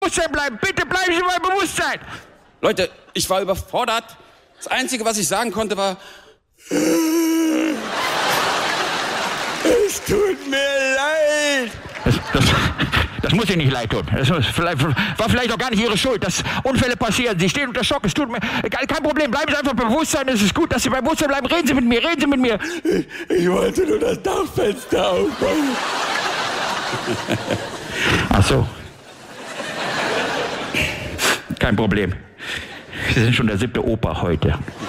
Bewusstsein bleiben. Bitte bleiben Sie bei Bewusstsein. Leute, ich war überfordert. Das Einzige, was ich sagen konnte, war... Es tut mir leid. Das muss Ihnen nicht leid tun. Das war vielleicht auch gar nicht Ihre Schuld, dass Unfälle passieren. Sie stehen unter Schock. Es tut mir kein Problem. Bleiben Sie einfach bei Bewusstsein. Es ist gut, dass Sie bei Bewusstsein bleiben. Reden Sie mit mir. Reden Sie mit mir. Ich wollte nur das Dachfenster aufmachen. Ach so. Kein Problem. Sie sind schon der 7. Opa heute.